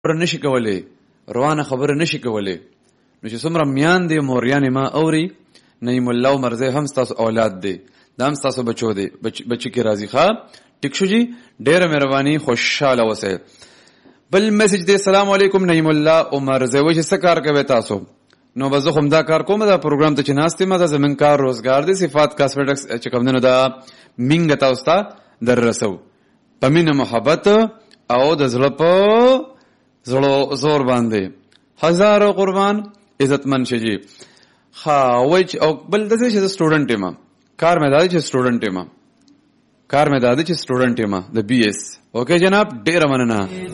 نشي کولای، روانه خبره نشي کولای. نو چې څومره میان دي موریان ما اوري، نعیم الله عمرزی هم ستاسو اولاد دی، دا هم ستاسو بچو دی، بچی کی راضی ښه ټیک شو جی. ډیره مهرباني، خوشاله اوسئ. بل میسج دی، السلام علیکم نعیم الله عمرزی، وای چې څه کار کوي تاسو؟ نو به زه هم دا کار کوم، دا پروګرام ته چې ناستې ما دا زمون کار روزګار دی، صفات کاسمیټکس چې کوم نه دا مینګ تاسو ته در رسو په مینه محبت او د زړه په زور باندې هزارو قربان عزتمن شي. ها وای او بل د څه سټوډنټ ما کار مې دادی چې سټوډنټ ما د بي اس. اوکے جناب، ډیره مننه.